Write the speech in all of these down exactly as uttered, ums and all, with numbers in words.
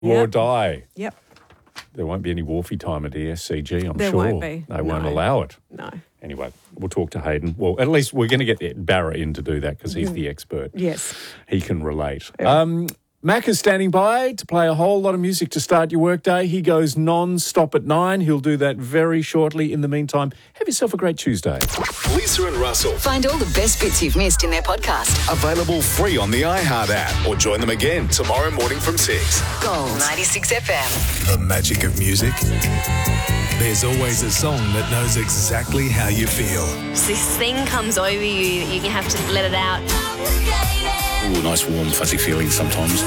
Yep. or die. Yep. There won't be any wharfie time at E S C G, I'm There sure. won't be. They won't No. allow it. No. Anyway, we'll talk to Hayden. Well, at least we're going to get Barra in to do that because he's the expert. Yes. He can relate. Yeah. Um, Mac is standing by to play a whole lot of music to start your workday. He goes non-stop at nine. He'll do that very shortly. In the meantime, have yourself a great Tuesday. Lisa and Russell. Find all the best bits you've missed in their podcast. Available free on the iHeart app or join them again tomorrow morning from six. Gold ninety-six F M. The magic of music. There's always a song that knows exactly how you feel. This thing comes over you that you have to let it out. Ooh, nice warm fuzzy feeling sometimes.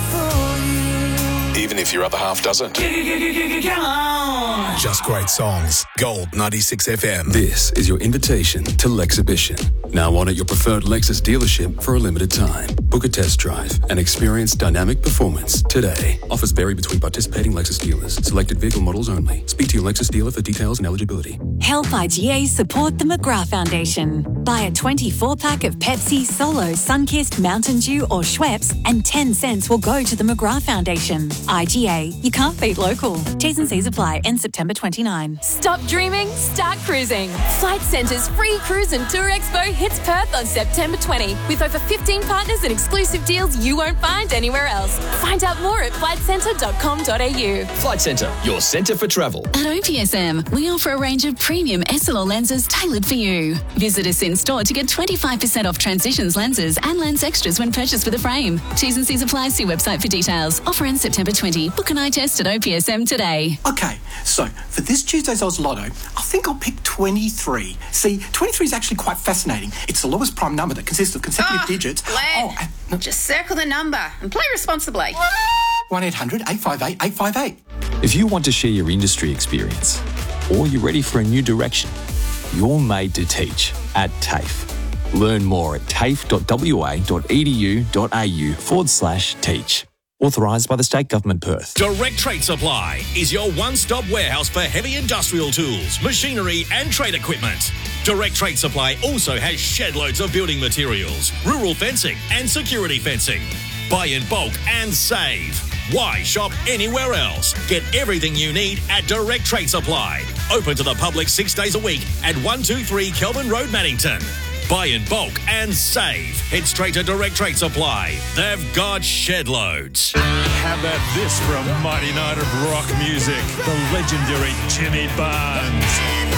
Even if your other half doesn't. Come on! Just great songs. Gold ninety-six F M. This is your invitation to Lexhibition. Now on at your preferred Lexus dealership for a limited time. Book a test drive and experience dynamic performance today. Offers vary between participating Lexus dealers. Selected vehicle models only. Speak to your Lexus dealer for details and eligibility. Help I G A support the McGrath Foundation. Buy a twenty-four pack of Pepsi, Solo, Sunkist, Mountain Dew or Schweppes and ten cents will go to the McGrath Foundation. I G A, you can't beat local. T's and C's apply. End September twenty-ninth. Stop dreaming, start cruising. Flight Centre's free cruise and tour expo hits Perth on September twentieth with over fifteen partners and exclusive deals you won't find anywhere else. Find out more at flight centre dot com dot a u. Flight Centre, your centre for travel. At O P S M, we offer a range of premium S L R lenses tailored for you. Visit us in store to get twenty-five percent off Transitions lenses and lens extras when purchased with a frame. T's and C's apply. See website for details. Offer ends September twentieth. Book an eye test at O P S M today. Okay, so for this Tuesday's Oz Lotto, I think I'll pick twenty-three. See, twenty-three is actually quite fascinating. It's the lowest prime number that consists of consecutive oh, digits. Glenn, oh, uh, just circle the number and play responsibly. one eight hundred eight five eight eight five eight. If you want to share your industry experience or you're ready for a new direction, you're made to teach at TAFE. Learn more at tafe dot w a dot e d u dot a u forward slash teach. Authorised by the State Government Perth. Direct Trade Supply is your one-stop warehouse for heavy industrial tools, machinery and trade equipment. Direct Trade Supply also has shed loads of building materials, rural fencing and security fencing. Buy in bulk and save. Why shop anywhere else? Get everything you need at Direct Trade Supply. Open to the public six days a week at one two three Kelvin Road, Mannington. Buy in bulk and save. Head straight to Direct Trade Supply. They've got shed loads. How about this from Mighty Night of Rock Music, the legendary Jimmy Barnes.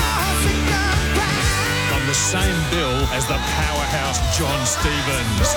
On the same bill as the powerhouse John Stevens.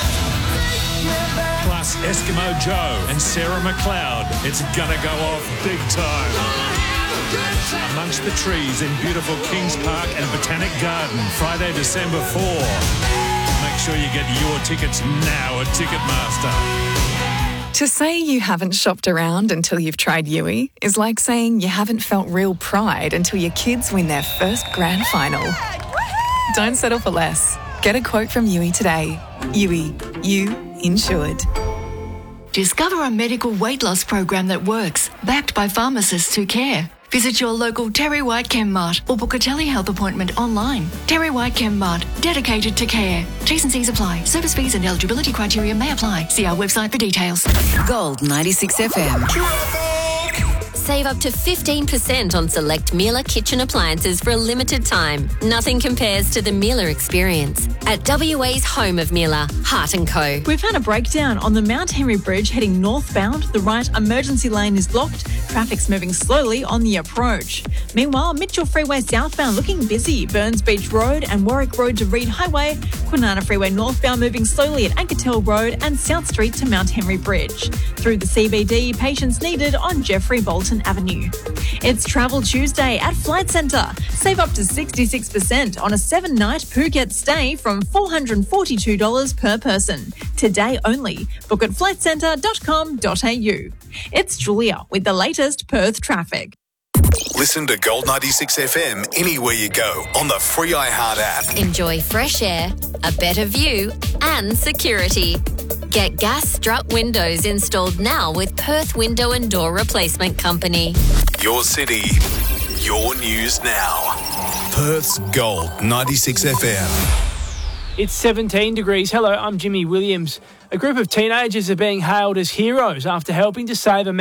Plus Eskimo Joe and Sarah McLeod. It's gonna go off big time. Amongst the trees in beautiful Kings Park and Botanic Garden, Friday, December fourth. Make sure you get your tickets now at Ticketmaster. To say you haven't shopped around until you've tried Yui is like saying you haven't felt real pride until your kids win their first grand final. Don't settle for less. Get a quote from Yui today. Yui, you insured. Discover a medical weight loss program that works, backed by pharmacists who care. Visit your local Terry White ChemMart or book a telehealth appointment online. Terry White ChemMart, dedicated to care. T's and C's apply. Service fees and eligibility criteria may apply. See our website for details. Gold ninety-six F M. Save up to fifteen percent on select Miele kitchen appliances for a limited time. Nothing compares to the Miele experience. At W A's home of Miele, Hart and Co. We've had a breakdown on the Mount Henry Bridge heading northbound. The right emergency lane is blocked. Traffic's moving slowly on the approach. Meanwhile, Mitchell Freeway southbound looking busy. Burns Beach Road and Warwick Road to Reed Highway. Kwinana Freeway northbound moving slowly at Anketel Road and South Street to Mount Henry Bridge. Through the C B D, patience needed on Jeffrey Bolton Avenue. It's Travel Tuesday at Flight Centre. Save up to sixty-six percent on a seven-night Phuket stay from four hundred forty-two dollars per person. Today only. Book at flight centre dot com dot a u. It's Julia with the latest Perth traffic. Listen to Gold ninety-six F M anywhere you go on the free iHeart app. Enjoy fresh air, a better view and security. Get gas strut windows installed now with Perth Window and Door Replacement Company. Your city, your news now. Perth's Gold ninety-six F M. It's seventeen degrees. Hello, I'm Jimmy Williams. A group of teenagers are being hailed as heroes after helping to save a